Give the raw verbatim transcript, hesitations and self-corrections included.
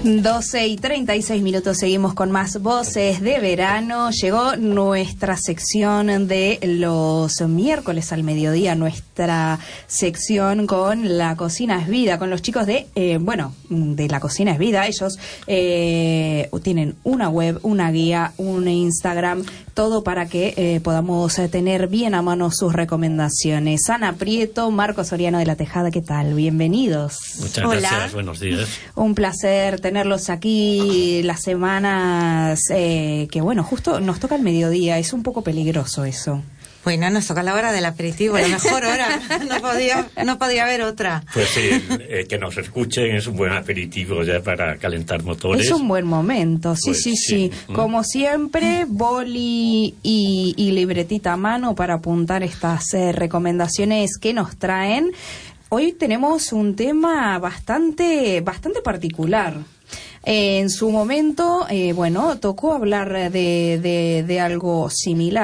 doce y treinta y seis minutos, seguimos con más Voces de Verano. Llegó nuestra sección de los miércoles al mediodía, nuestra sección con La Cocina es Vida, con los chicos de, eh, bueno, de La Cocina es Vida. Ellos eh, tienen una web, una guía, un Instagram, todo para que eh, podamos tener bien a mano sus recomendaciones. Ana Prieto, Marco Soriano de La Tejada, ¿qué tal? Bienvenidos. Muchas Hola. gracias, buenos días. Un placer tenerlos aquí las semanas eh, que, bueno, justo nos toca el mediodía. Es un poco peligroso eso. Bueno, nos toca la hora del aperitivo, la mejor hora. No podía, no podía haber otra. Pues sí, eh, que nos escuchen es un buen aperitivo ya para calentar motores. Es un buen momento, sí, Pues sí, sí, sí. Como siempre, boli y, y libretita a mano para apuntar estas eh, recomendaciones que nos traen. Hoy tenemos un tema bastante, bastante particular. Eh, en su momento, eh, bueno, tocó hablar de, de, de algo similar.